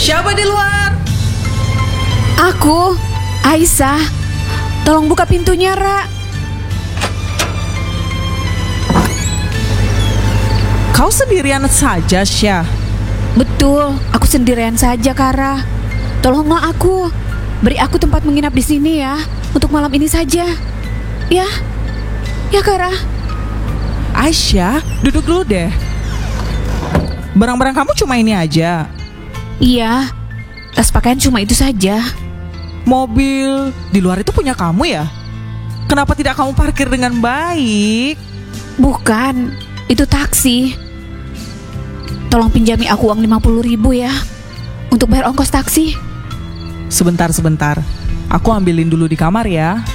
Siapa di luar? Aku, Aisyah. Tolong buka pintunya, Ra. Kau sendirian saja, Syah? Betul, aku sendirian saja, Kara. Tolonglah aku. Beri aku tempat menginap di sini ya, untuk malam ini saja. Ya, ya Kara. Aisyah, duduk dulu deh. Barang-barang kamu cuma ini aja? Iya, tas pakaian cuma itu saja. Mobil di luar itu punya kamu ya? Kenapa tidak kamu parkir dengan baik? Bukan, itu taksi. Tolong pinjami aku uang 50.000 ya, untuk bayar ongkos taksi. Sebentar, aku ambilin dulu di kamar ya.